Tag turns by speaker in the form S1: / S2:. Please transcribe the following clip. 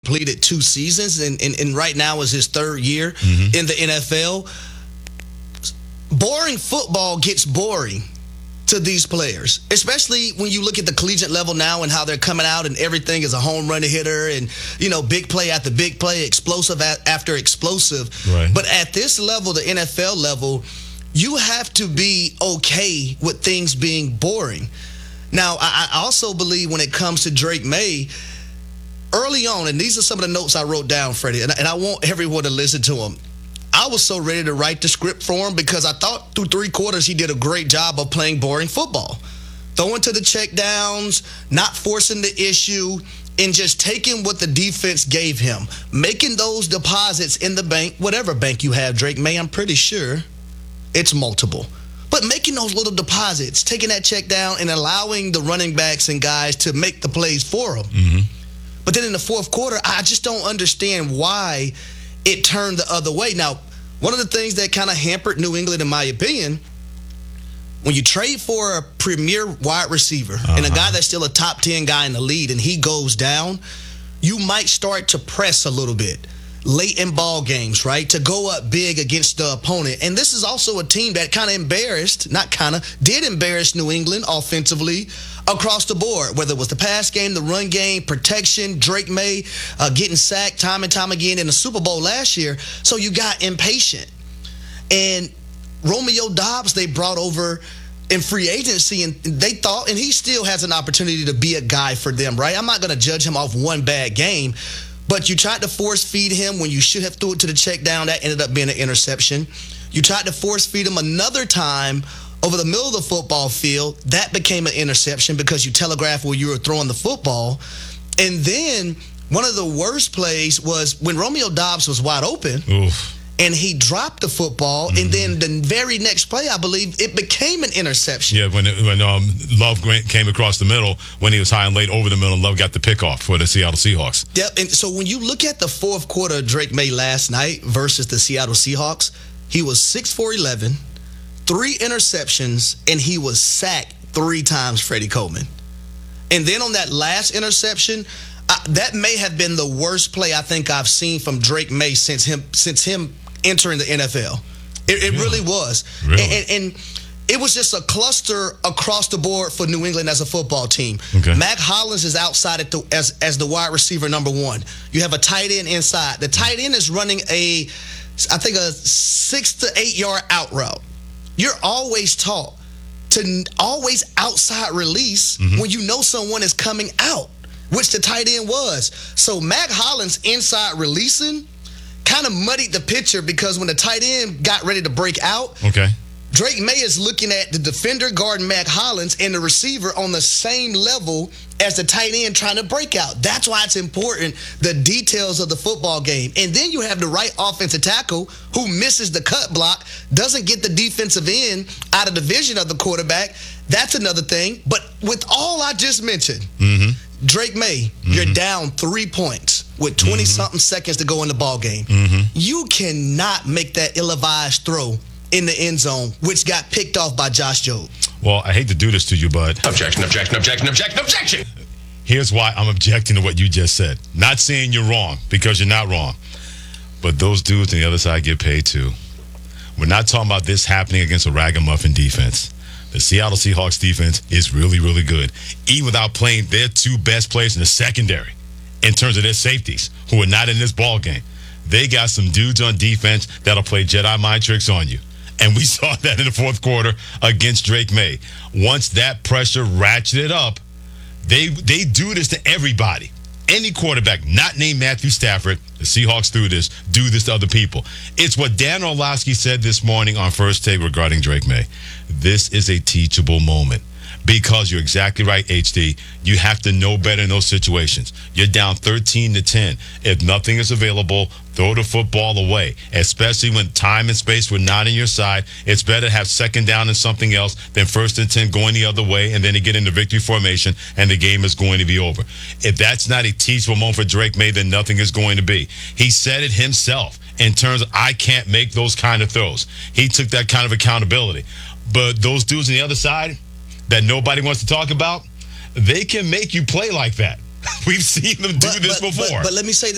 S1: completed 2 seasons, and right now is his 3rd year in the NFL. Boring football gets boring to these players, especially when you look at the collegiate level now and how they're coming out and everything is a home run hitter and, big play after big play, explosive after explosive.
S2: Right.
S1: But at this level, the NFL level, you have to be okay with things being boring. Now, I also believe when it comes to Drake Maye, early on, and these are some of the notes I wrote down, Freddie, and I want everyone to listen to them. I was so ready to write the script for him because I thought through 3 quarters he did a great job of playing boring football. Throwing to the check downs, not forcing the issue, and just taking what the defense gave him. Making those deposits in the bank, whatever bank you have, Drake Maye, I'm pretty sure it's multiple. But making those little deposits, taking that check down and allowing the running backs and guys to make the plays for him. But then in the 4th quarter, I just don't understand why it turned the other way. Now, one of the things that kind of hampered New England, in my opinion, when you trade for a premier wide receiver and a guy that's still a top 10 guy in the league and he goes down, you might start to press a little bit late in ball games, right, to go up big against the opponent. And this is also a team that did embarrass New England offensively across the board, whether it was the pass game, the run game, protection, Drake Maye getting sacked time and time again in the Super Bowl last year. So you got impatient. And Romeo Doubs they brought over in free agency, and they thought, and he still has an opportunity to be a guy for them, right? I'm not going to judge him off one bad game, but you tried to force feed him when you should have threw it to the check down. That ended up being an interception. You tried to force feed him another time over the middle of the football field. That became an interception because you telegraphed where you were throwing the football. And then one of the worst plays was when Romeo Doubs was wide open.
S2: Oof.
S1: And he dropped the football, and then the very next play, I believe, it became an interception.
S2: Yeah, when Love came across the middle, when he was high and late over the middle, Love got the pickoff for the Seattle Seahawks.
S1: Yep, and so when you look at the 4th quarter of Drake Maye last night versus the Seattle Seahawks, he was 6 for 11, 3 interceptions, and he was sacked 3 times, Freddie Coleman. And then on that last interception, that may have been the worst play I think I've seen from Drake Maye since him entering the NFL. It really was.
S2: Really?
S1: And it was just a cluster across the board for New England as a football team.
S2: Okay.
S1: Mac Hollins is outside as the wide receiver number 1. You have a tight end inside. The tight end is running I think a 6 to 8 yard out route. You're always taught to always outside release when you know someone is coming out, which the tight end was. So Mac Hollins inside releasing kind of muddied the picture because when the tight end got ready to break out, Drake Maye is looking at the defender guarding Mac Hollins and the receiver on the same level as the tight end trying to break out. That's why it's important, the details of the football game. And then you have the right offensive tackle who misses the cut block, doesn't get the defensive end out of the vision of the quarterback. That's another thing. But with all I just mentioned, Drake Maye, you're down 3 points with 20-something seconds to go in the ball game. You cannot make that ill-advised throw in the end zone, which got picked off by Josh Jobe.
S2: Well, I hate to do this to you, but
S3: Objection, objection, objection, objection, objection.
S2: Here's why I'm objecting to what you just said. Not saying you're wrong, because you're not wrong. But those dudes on the other side get paid too. We're not talking about this happening against a ragamuffin defense. The Seattle Seahawks defense is really, really good, even without playing their 2 best players in the secondary in terms of their safeties, who are not in this ball game. They got some dudes on defense that'll play Jedi mind tricks on you. And we saw that in the 4th quarter against Drake Maye. Once that pressure ratcheted up, they do this to everybody. Any quarterback not named Matthew Stafford, the Seahawks do this to other people. It's what Dan Orlovsky said this morning on First Take regarding Drake Maye. This is a teachable moment. Because you're exactly right, HD. You have to know better in those situations. You're down 13-10. If nothing is available, throw the football away. Especially when time and space were not on your side. It's better to have second down and something else than 1st and 10 going the other way, and then to get into victory formation and the game is going to be over. If that's not a teachable moment for Drake Maye, then nothing is going to be. He said it himself in terms of, I can't make those kind of throws. He took that kind of accountability. But those dudes on the other side that nobody wants to talk about, they can make you play like that. We've seen them do this before.
S1: But let me say